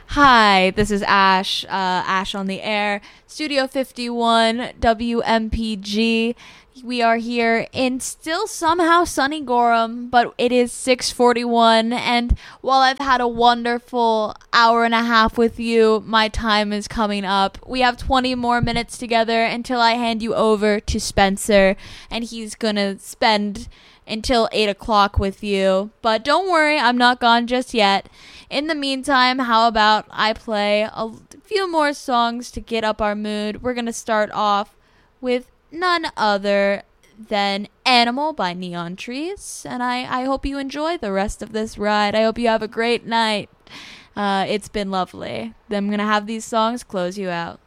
Hi, this is Ash, Ash on the Air, Studio 51, WMPG. We are here in still somehow sunny Gorham, but it is 6:41, and while I've had a wonderful hour and a half with you, my time is coming up. We have 20 more minutes together until I hand you over to Spencer, and he's gonna spend until 8 o'clock with you. But don't worry, I'm not gone just yet. In the meantime, how about I play a few more songs to get up our mood? We're going to start off with none other than Animal by Neon Trees. And I hope you enjoy the rest of this ride. I hope you have a great night. It's been lovely. I'm going to have these songs close you out.